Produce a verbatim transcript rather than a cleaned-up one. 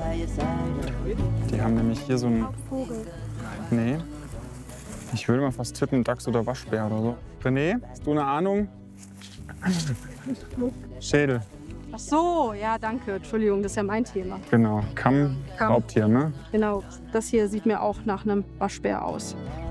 Die haben nämlich hier so einen... Vogel. Nee. Ich würde mal fast tippen, Dachs oder Waschbär oder so. René, hast du eine Ahnung? Schädel. Ach so, ja, danke. Entschuldigung, das ist ja mein Thema. Genau. Kamm, Kamm. Raubtier, ne? Genau, das hier sieht mir auch nach einem Waschbär aus.